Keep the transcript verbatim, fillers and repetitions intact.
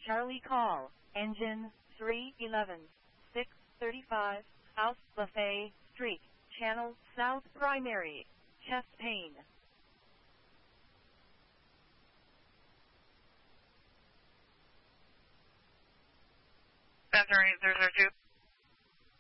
Charlie call, engine three eleven, six thirty-five, House Buffet Street, Channel South Primary, chest pain. Center eight zero zero two.